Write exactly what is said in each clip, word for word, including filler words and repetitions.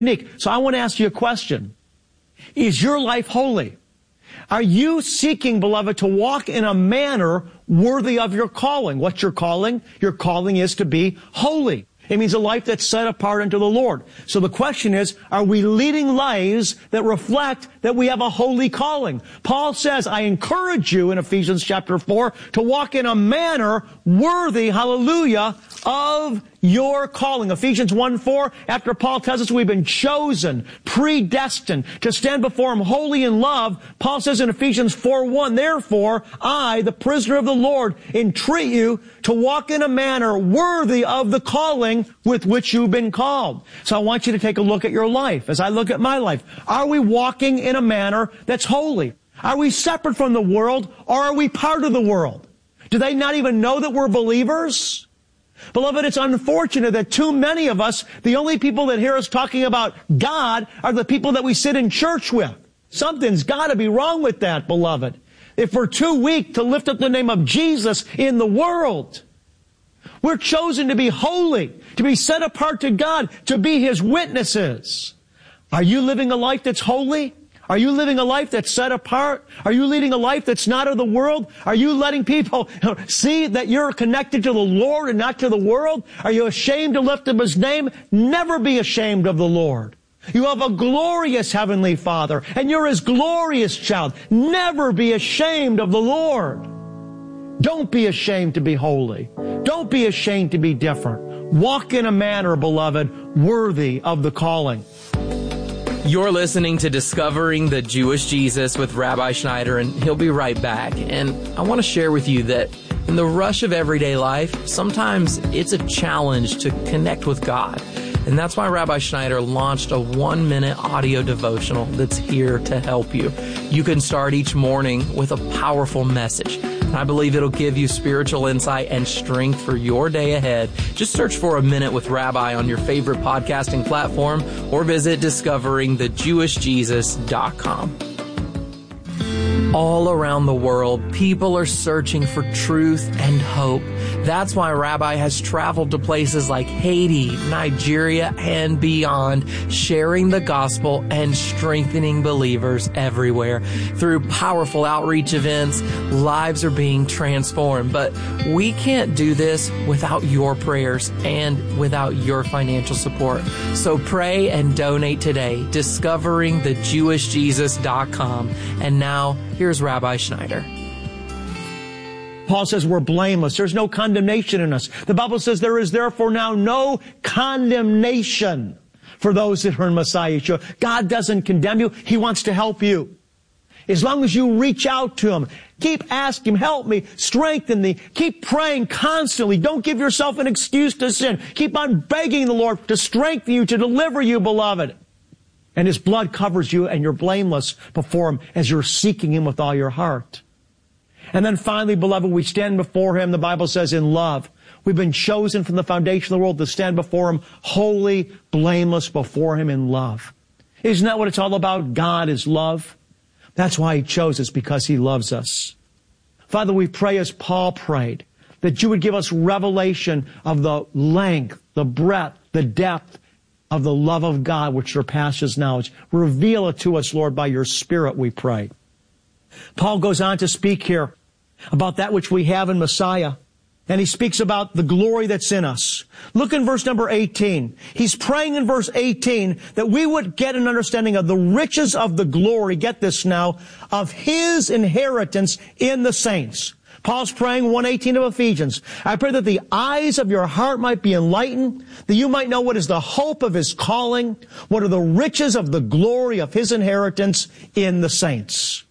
unique. So I want to ask you a question. Is your life holy? Are you seeking, beloved, to walk in a manner worthy of your calling? What's your calling? Your calling is to be holy. It means a life that's set apart unto the Lord. So the question is, are we leading lives that reflect that we have a holy calling? Paul says, I encourage you in Ephesians chapter four to walk in a manner worthy, hallelujah, of your calling. Ephesians one four, after Paul tells us we've been chosen, predestined to stand before Him holy in love, Paul says in Ephesians four one, therefore, I, the prisoner of the Lord, entreat you to walk in a manner worthy of the calling with which you've been called. So I want you to take a look at your life. As I look at my life, are we walking in a manner that's holy? Are we separate from the world, or are we part of the world? Do they not even know that we're believers? Beloved, it's unfortunate that too many of us, the only people that hear us talking about God are the people that we sit in church with. Something's got to be wrong with that, beloved. If we're too weak to lift up the name of Jesus in the world, we're chosen to be holy, to be set apart to God, to be His witnesses. Are you living a life that's holy? Are you living a life that's set apart? Are you leading a life that's not of the world? Are you letting people see that you're connected to the Lord and not to the world? Are you ashamed to lift up His name? Never be ashamed of the Lord. You have a glorious Heavenly Father, and you're His glorious child. Never be ashamed of the Lord. Don't be ashamed to be holy. Don't be ashamed to be different. Walk in a manner, beloved, worthy of the calling. You're listening to Discovering the Jewish Jesus with Rabbi Schneider, and he'll be right back. And I want to share with you that in the rush of everyday life, sometimes it's a challenge to connect with God. And that's why Rabbi Schneider launched a one-minute audio devotional that's here to help you. You can start each morning with a powerful message. I believe it'll give you spiritual insight and strength for your day ahead. Just search for A Minute with Rabbi on your favorite podcasting platform or visit discovering the jewish jesus dot com. All around the world, people are searching for truth and hope. That's why Rabbi has traveled to places like Haiti, Nigeria, and beyond, sharing the gospel and strengthening believers everywhere. Through powerful outreach events, lives are being transformed. But we can't do this without your prayers and without your financial support. So pray and donate today, discovering the jewish jesus dot com. And now, here's Rabbi Schneider. Paul says we're blameless. There's no condemnation in us. The Bible says there is therefore now no condemnation for those that are in Messiah Yeshua. God doesn't condemn you. He wants to help you. As long as you reach out to Him, keep asking Him, help me, strengthen me, keep praying constantly. Don't give yourself an excuse to sin. Keep on begging the Lord to strengthen you, to deliver you, beloved. And His blood covers you, and you're blameless before Him as you're seeking Him with all your heart. And then finally, beloved, we stand before Him, the Bible says, in love. We've been chosen from the foundation of the world to stand before Him, holy, blameless before Him in love. Isn't that what it's all about? God is love. That's why He chose us, because He loves us. Father, we pray as Paul prayed, that You would give us revelation of the length, the breadth, the depth of the love of God which surpasses knowledge. Reveal it to us, Lord, by Your Spirit, we pray. Paul goes on to speak here about that which we have in Messiah. And he speaks about the glory that's in us. Look in verse number eighteen. He's praying in verse eighteen that we would get an understanding of the riches of the glory, get this now, of His inheritance in the saints. Paul's praying, one eighteen of Ephesians. I pray that the eyes of your heart might be enlightened, that you might know what is the hope of His calling, what are the riches of the glory of His inheritance in the saints.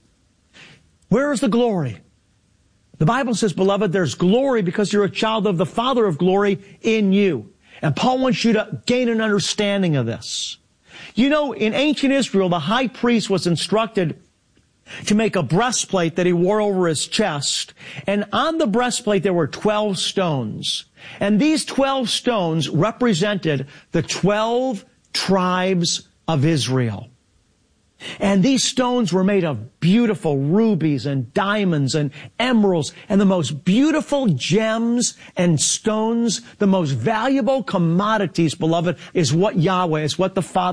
Where is the glory? The Bible says, beloved, there's glory because you're a child of the Father of glory in you. And Paul wants you to gain an understanding of this. You know, in ancient Israel, the high priest was instructed to make a breastplate that he wore over his chest. And on the breastplate, there were twelve stones. And these twelve stones represented the twelve tribes of Israel. And these stones were made of beautiful rubies and diamonds and emeralds and the most beautiful gems and stones. The most valuable commodities, beloved, is what Yahweh, is what the Father